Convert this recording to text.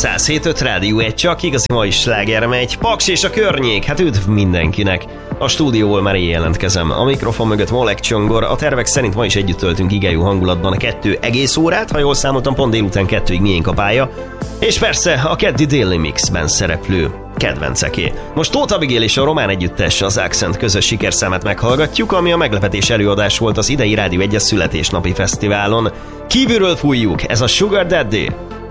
107.5 Rádió 1, csak igazi mai sláger megy. Paks és a környék, hát üdv mindenkinek. A stúdióból már én jelentkezem. A mikrofon mögött Molek Csongor. A tervek szerint ma is együtt töltünk igen jó hangulatban a 2 egész órát, ha jól számoltam, pont délután 2-ig miénk a pálya. És persze a keddi Daily Mixben szereplő kedvenceké. Most Tóth Abigail és a román együttes az Accent közös sikerszámát meghallgatjuk, ami a meglepetés előadás volt az idei Rádió 1-es születésnapi fesztiválon. Kívülről fújjuk, ez a Sugar Daddy.